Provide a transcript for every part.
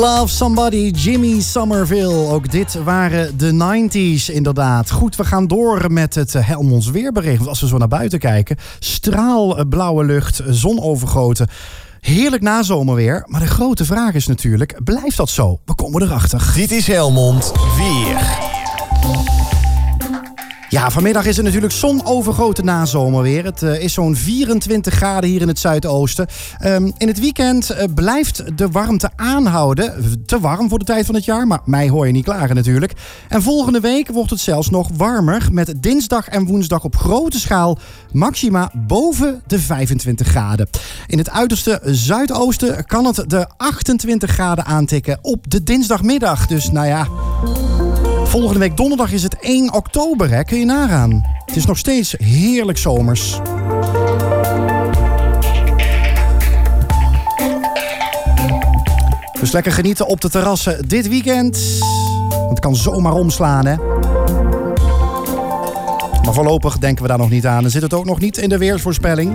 Love Somebody, Jimmy Somerville. Ook dit waren de 90s inderdaad. Goed, we gaan door met het Helmonds weerbericht. Want als we zo naar buiten kijken, straalblauwe lucht, zonovergoten. Heerlijk nazomerweer. Maar de grote vraag is natuurlijk, blijft dat zo? We komen erachter. Dit is Helmond Weer. Ja, vanmiddag is het natuurlijk zonovergoten nazomerweer. Het is zo'n 24 graden hier in het zuidoosten. In het weekend blijft de warmte aanhouden. Te warm voor de tijd van het jaar, maar mij hoor je niet klagen natuurlijk. En volgende week wordt het zelfs nog warmer. Met dinsdag en woensdag op grote schaal maxima boven de 25 graden. In het uiterste zuidoosten kan het de 28 graden aantikken op de dinsdagmiddag. Dus nou ja, volgende week donderdag is het 1 oktober, hè? Kun je nagaan. Het is nog steeds heerlijk zomers. Dus lekker genieten op de terrassen dit weekend. Het kan zomaar omslaan, hè. Maar voorlopig denken we daar nog niet aan. Dan zit het ook nog niet in de weersvoorspelling.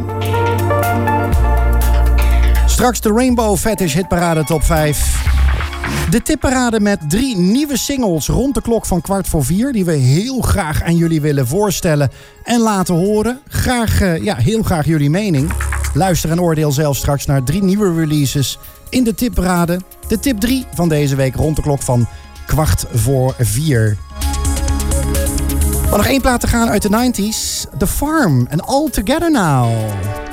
Straks de Rainbow Fetish Hitparade Top 5. De tipparade met 3 nieuwe singles rond de klok van 3:15... die we heel graag aan jullie willen voorstellen en laten horen. Heel graag jullie mening. Luister en oordeel zelf straks naar 3 nieuwe releases in de tipparade. De tip 3 van deze week rond de klok van 3:15. Maar nog 1 plaat te gaan uit de 90s. The Farm en All Together Now.